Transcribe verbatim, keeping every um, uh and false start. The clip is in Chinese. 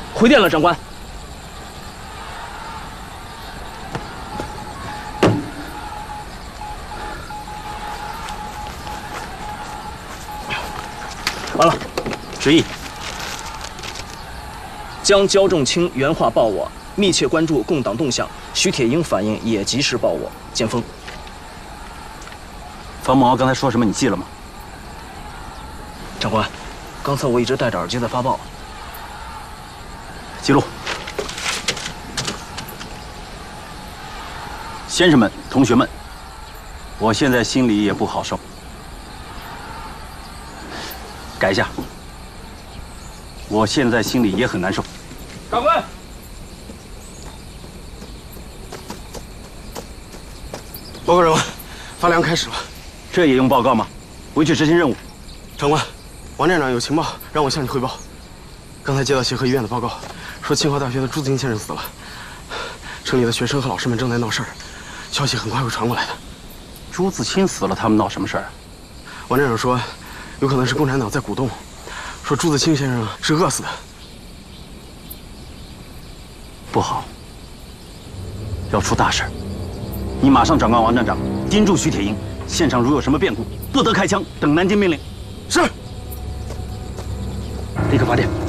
回电了，长官。完了， 旨意。 将焦仲卿原话报我，密切关注共党动向。徐铁英反应也及时报我。见风。 方某刚才说什么？你记了吗？ 长官，刚才我一直戴着耳机在发报。 记录。先生们、同学们，我现在心里也不好受。改一下。我现在心里也很难受。 长官， 报告长官，发粮开始了。 这也用报告吗？回去执行任务。 长官，王站长有情报让我向你汇报。刚才接到协和医院的报告，说清华大学的朱自清先生死了，城里的学生和老师们正在闹事儿，消息很快会传过来的。 朱自清死了，他们闹什么事儿啊？ 王站长说，有可能是共产党在鼓动，说朱自清先生是饿死的。 不好，要出大事儿！你马上转告王站长，盯住徐铁英，现场如有什么变故，不得开枪，等南京命令。 是。 立刻发电。